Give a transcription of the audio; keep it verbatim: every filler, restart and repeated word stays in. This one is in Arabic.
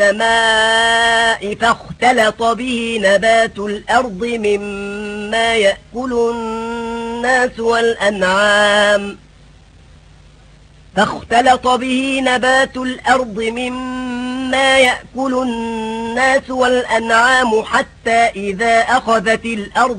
السماء فاختلط به نبات الأرض مما يأكل الناس والأنعام فاختلط به نبات الأرض مما يأكل الناس والأنعام حتى إذا أخذت الأرض